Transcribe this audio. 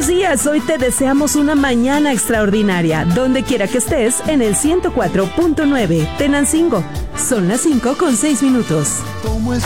buenos días. Hoy te deseamos una mañana extraordinaria, donde quiera que estés, en el 104.9 Tenancingo. Son las 5:06.